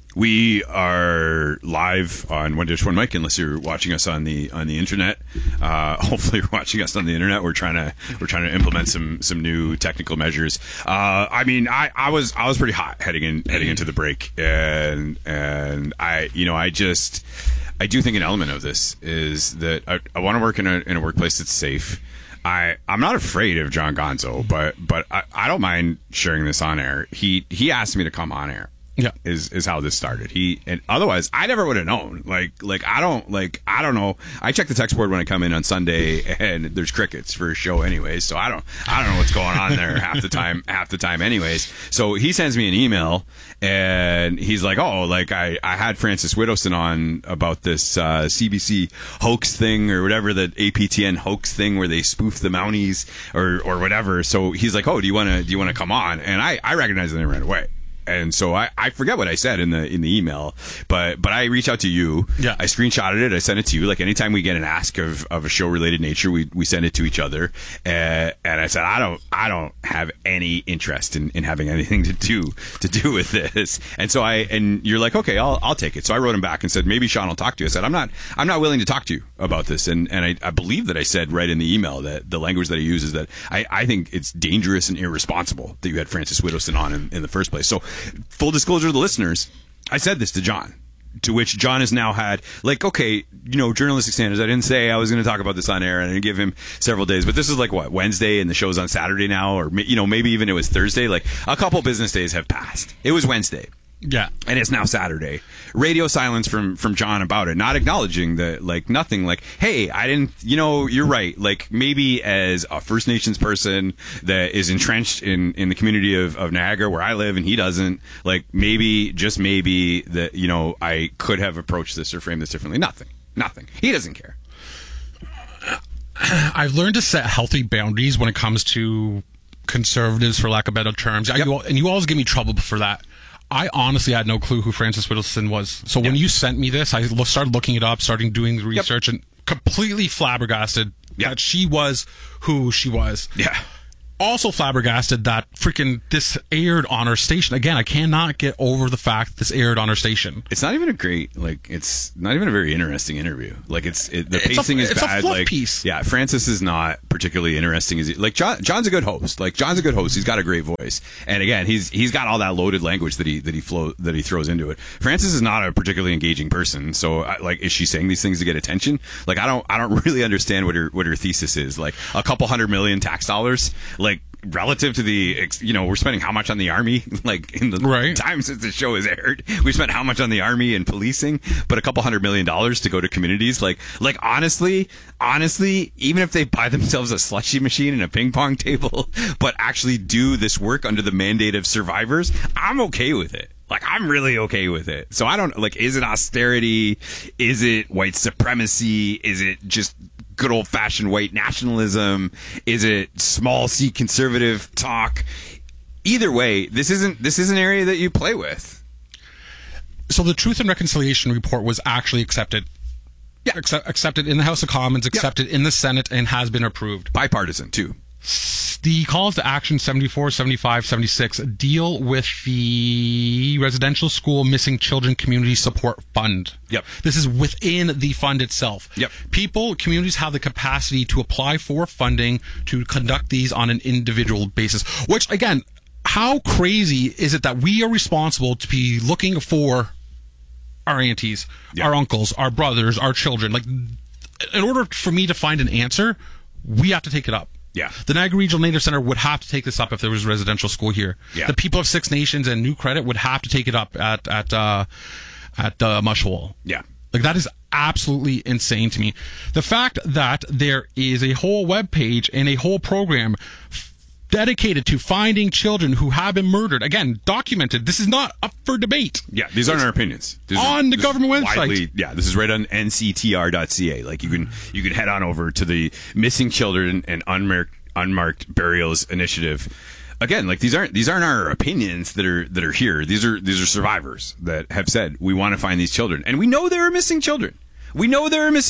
We are live on One Dish One Mic, unless you're watching us on the internet. Hopefully, you're watching us on the internet. We're trying to implement some new technical measures. I mean, I was pretty hot heading into the break, and I do think an element of this is that I want to work in a workplace that's safe. I'm not afraid of John Gonzo, but I don't mind sharing this on air. He asked me to come on air. Yeah, is how this started. And otherwise I never would have known. Like I don't know. I check the text board when I come in on Sunday, and there's crickets for a show anyways. So I don't know what's going on there half the time anyways. So he sends me an email, and he's like, oh, like I had Francis Widdowson on about this CBC hoax thing or whatever, the APTN hoax thing where they spoof the Mounties or whatever. So he's like, oh, do you want to come on? And I recognized it right away. And so I forget what I said in the email, but I reach out to you. Yeah. I screenshotted it. I sent it to you. Like anytime we get an ask of a show related nature, we send it to each other. And I said, I don't have any interest in having anything to do with this. And so and you're like, okay, I'll take it. So I wrote him back and said, maybe Sean will talk to you. I said, I'm not willing to talk to you about this. And I believe that I said right in the email that the language that I use is that I think it's dangerous and irresponsible that you had Francis Widdowson on in the first place. So full disclosure to the listeners, I said this to John, to which John has now had, like, okay, journalistic standards. I didn't say I was going to talk about this on air, and I didn't give him several days, but this is like, what, Wednesday, and the show's on Saturday now, or, maybe even it was Thursday. Like, a couple business days have passed. It was Wednesday. Yeah. And it's now Saturday. Radio silence from John about it, not acknowledging that, like, nothing, like, hey, I didn't, you're right. Like, maybe as a First Nations person that is entrenched in the community of Niagara where I live and he doesn't, like, maybe, just maybe that, I could have approached this or framed this differently. Nothing. He doesn't care. I've learned to set healthy boundaries when it comes to conservatives, for lack of better terms. Yep. You always give me trouble for that. I honestly had no clue who Francis Widdowson was. So when you sent me this, I started looking it up, starting doing the research, and completely flabbergasted that she was who she was. Yeah. Also flabbergasted that freaking this aired on our station. Again, I cannot get over the fact that this aired on our station. It's not even it's not even a very interesting interview. Like the pacing is bad. It's a fluff piece. Yeah, Francis is not particularly interesting. John's a good host. Like, John's a good host. He's got a great voice. And again, he's got all that loaded language that he throws into it. Francis is not a particularly engaging person. So is she saying these things to get attention? Like, I don't really understand what her thesis is. Like, a couple $100 million tax dollars, like, relative to the, we're spending how much on the army, like, in the time since the show is aired, we spent how much on the army and policing, but a couple $100 million to go to communities. Like honestly, even if they buy themselves a slushy machine and a ping pong table, but actually do this work under the mandate of survivors, I'm okay with it. Like, I'm really okay with it. So I don't, like, is it austerity? Is it white supremacy? Is it just good old-fashioned white nationalism? Is it small c conservative talk? Either way, this is an area that you play with. So the Truth and Reconciliation report was actually accepted. Yeah, accepted in the House of Commons, accepted in the Senate, and has been approved. Bipartisan too. The calls to action 74, 75, 76 deal with the Residential School Missing Children Community Support Fund. Yep. This is within the fund itself. Yep. Communities have the capacity to apply for funding to conduct these on an individual basis. Which, again, how crazy is it that we are responsible to be looking for our aunties, our uncles, our brothers, our children? Like, in order for me to find an answer, we have to take it up. Yeah. The Niagara Regional Native Center would have to take this up if there was a residential school here. Yeah. The people of Six Nations and New Credit would have to take it up at Mushwell. Yeah. Like, that is absolutely insane to me. The fact that there is a whole webpage and a whole program dedicated to finding children who have been murdered. Again, documented. This is not up for debate. Yeah, these aren't our opinions. On the government website. This is right on nctr.ca. Like, you can head on over to the Missing Children and Unmarked Burials Initiative. Again, like, these aren't our opinions that are here. These are survivors that have said, we want to find these children, and we know there are missing children. We know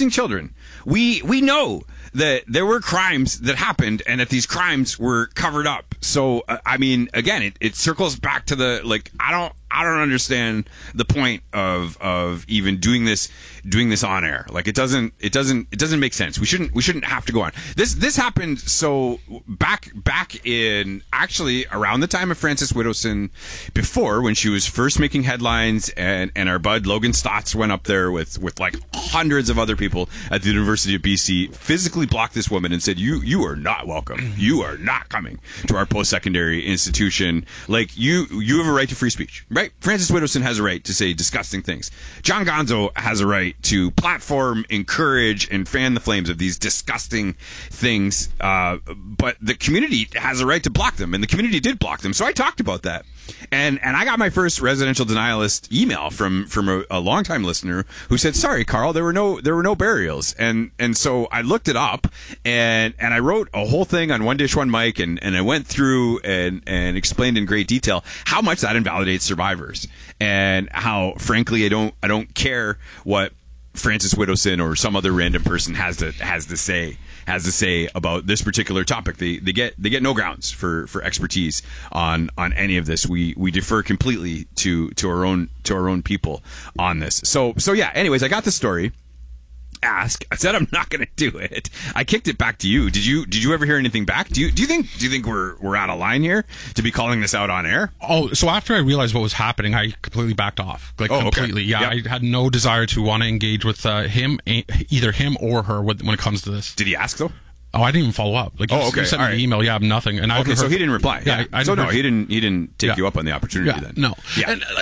We know that there were crimes that happened and that these crimes were covered up. So, I mean, again, it circles back to the, like, I I don't understand the point of even doing this on air. Like it doesn't make sense. We shouldn't have to go on. This happened so back in actually around the time of Frances Widdowson, before, when she was first making headlines, and our bud Logan Stotts went up there with like hundreds of other people at the University of BC, physically blocked this woman and said, you are not welcome. You are not coming to our post-secondary institution. Like you have a right to free speech, right? Frances Widdowson has a right to say disgusting things. John Gonzo has a right to platform, encourage, and fan the flames of these disgusting things. But the community has a right to block them, and the community did block them. So I talked about that. And I got my first residential denialist email from a longtime listener who said, "Sorry, Carl, there were no burials." And so I looked it up, and I wrote a whole thing on One Dish One Mic, and I went through and explained in great detail how much that invalidates survivors, and how, frankly, I don't care what Frances Widdowson or some other random person has to say about this particular topic. They get no grounds for expertise on any of this. We defer completely to our own people on this. So yeah. Anyways, I got the story. I said I'm not going to do it. I kicked it back to you. Did you ever hear anything back? Do you think we're out of line here to be calling this out on air? Oh, so after I realized what was happening, I completely backed off. Completely. Okay. Yeah, yep. I had no desire to want to engage with either him or her when it comes to this. Did he ask though? Oh, I didn't even follow up. Like, you sent me an email. Yeah, nothing. And okay, so he didn't reply. Yeah. He didn't take you up on the opportunity then. No. Yeah. And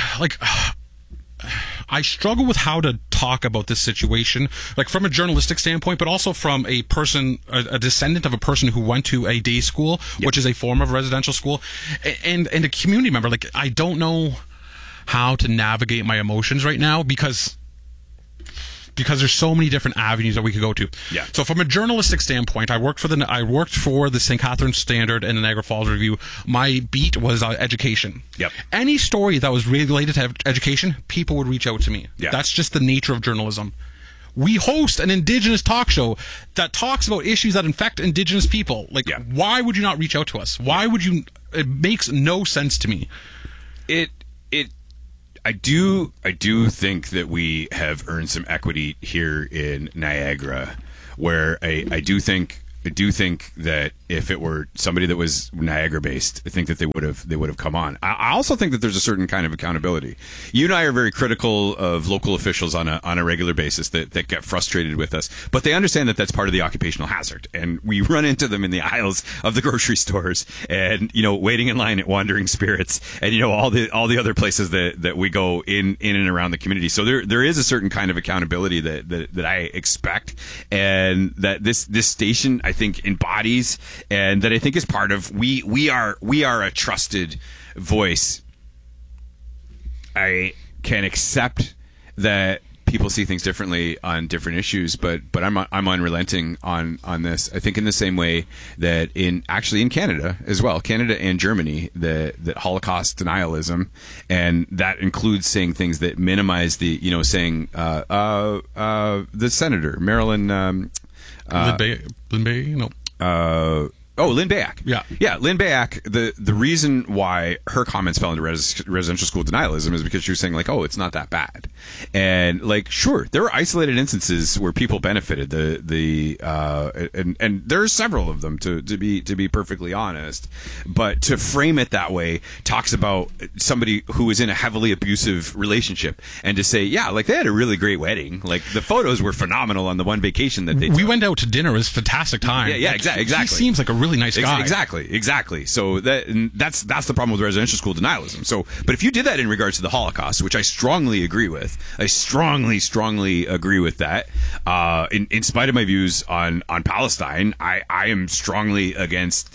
I struggle with how to talk about this situation, like from a journalistic standpoint, but also from a person, a descendant of a person who went to a day school, yep, which is a form of residential school, and a community member. Like, I don't know how to navigate my emotions right now because there's so many different avenues that we could go to. Yeah. So from a journalistic standpoint, I worked for the St. Catharines Standard and the Niagara Falls Review. My beat was education. Yep. Any story that was related to education, people would reach out to me. Yeah. That's just the nature of journalism. We host an Indigenous talk show that talks about issues that affect Indigenous people. Like, yeah, why would you not reach out to us? Why would you? It makes no sense to me. I do think that we have earned some equity here in Niagara, where I do think that if it were somebody that was Niagara based, I think that they would have come on. I also think that there's a certain kind of accountability. You and I are very critical of local officials on a regular basis that get frustrated with us, but they understand that that's part of the occupational hazard, and we run into them in the aisles of the grocery stores, and waiting in line at Wandering Spirits, and all the other places that we go in and around the community. So there is a certain kind of accountability that I expect, and that this station, I think, embodies, and that I think is part of. We are a trusted voice. I can accept that people see things differently on different issues, but I'm unrelenting on this. I think in the same way that in Canada as well, Canada and Germany, that Holocaust denialism, and that includes saying things that minimize the saying the senator Marilyn Lynn Bayak. Yeah, Lynn Bayak. The reason why her comments fell into residential school denialism is because she was saying, like, oh, it's not that bad, and like, sure, there were isolated instances where people benefited. And there are several of them to be perfectly honest, but to frame it that way talks about somebody who was in a heavily abusive relationship, and to say, yeah, like, they had a really great wedding, like the photos were phenomenal on the one vacation that they took. We went out to dinner. It was a fantastic time. Yeah, exactly. He seems like a really nice guy. Exactly. So that's the problem with residential school denialism. So, but if you did that in regards to the Holocaust, which I strongly agree with, I strongly agree with that. In spite of my views on Palestine, I am strongly against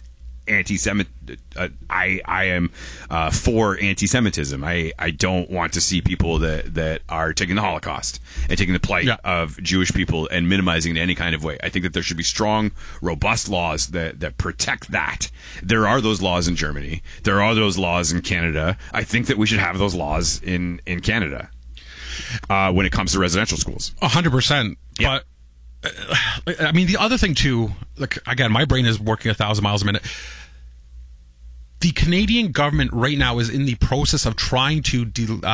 I am for anti-Semitism. I don't want to see people that are taking the Holocaust and taking the plight of Jewish people and minimizing it in any kind of way. I think that there should be strong, robust laws that protect that. There are those laws in Germany. There are those laws in Canada. I think that we should have those laws in Canada when it comes to residential schools. 100%. Yeah. But I mean, the other thing too, like, again, my brain is working 1,000 miles a minute. The Canadian government right now is in the process of trying to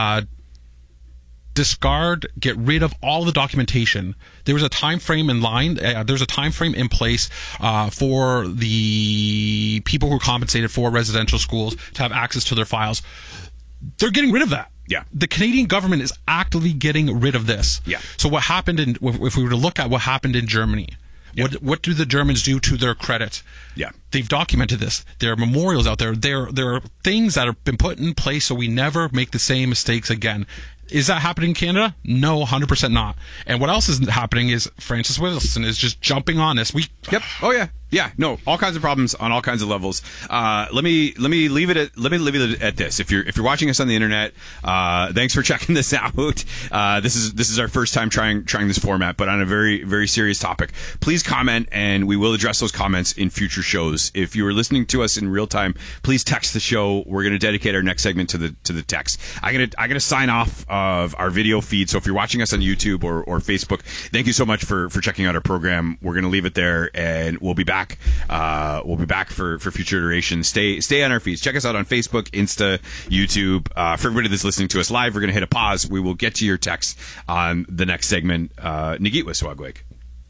get rid of all the documentation. There was a time frame in line. There's a time frame in place for the people who are compensated for residential schools to have access to their files. They're getting rid of that. Yeah. The Canadian government is actively getting rid of this. Yeah. So what happened if we were to look at what happened in Germany, what do the Germans do to their credit? Yeah. They've documented this. There are memorials out there. There are things that have been put in place so we never make the same mistakes again. Is that happening in Canada? No, 100% not. And what else is happening is Francis Wilson is just jumping on this. Yep. Oh yeah. Yeah. No. All kinds of problems on all kinds of levels. Let me leave it at this. If you're watching us on the internet, thanks for checking this out. This is our first time trying this format, but on a very, very serious topic. Please comment, and we will address those comments in future shows. If you are listening to us in real time, please text the show. We're going to dedicate our next segment to the text. I'm gonna sign off of our video feed. So if you're watching us on YouTube or Facebook, thank you so much for checking out our program. We're going to leave it there, and we'll be back. We'll be back for future iterations. Stay on our feeds. Check us out on Facebook, Insta, YouTube. For everybody that's listening to us live, we're going to hit a pause. We will get to your text on the next segment. Nagit Swagwig.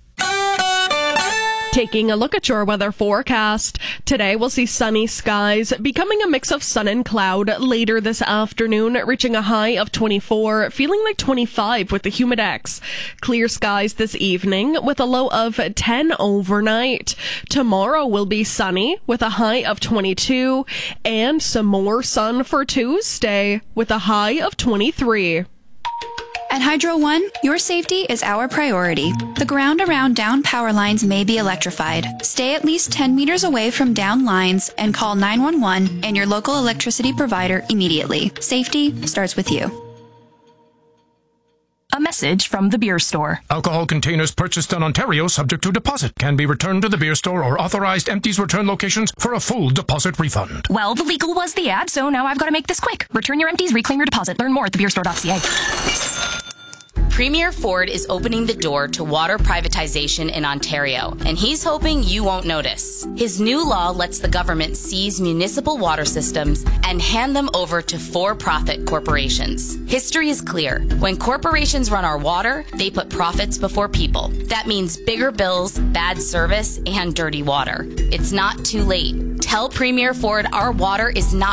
Taking a look at your weather forecast. Today we'll see sunny skies, becoming a mix of sun and cloud later this afternoon, reaching a high of 24, feeling like 25 with the humidex. Clear skies this evening with a low of 10 overnight. Tomorrow will be sunny with a high of 22 and some more sun for Tuesday with a high of 23. At Hydro One, your safety is our priority. The ground around down power lines may be electrified. Stay at least 10 meters away from down lines and call 911 and your local electricity provider immediately. Safety starts with you. A message from the beer store. Alcohol containers purchased in Ontario subject to deposit can be returned to the beer store or authorized empties return locations for a full deposit refund. Well, the legal was the ad, so now I've got to make this quick. Return your empties, reclaim your deposit. Learn more at thebeerstore.ca. Premier Ford is opening the door to water privatization in Ontario, and he's hoping you won't notice. His new law lets the government seize municipal water systems and hand them over to for-profit corporations. History is clear. When corporations run our water, they put profits before people. That means bigger bills, bad service, and dirty water. It's not too late. Tell Premier Ford our water is not